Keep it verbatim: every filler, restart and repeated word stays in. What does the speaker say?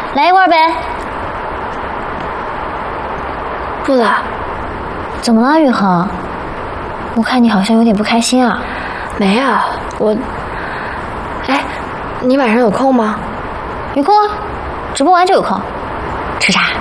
来一罐呗。 不了。 怎么了，宇恒？我看你好像有点不开心啊。 没有，我……哎，你晚上有空吗？ 有空啊，直播完就有空。吃啥？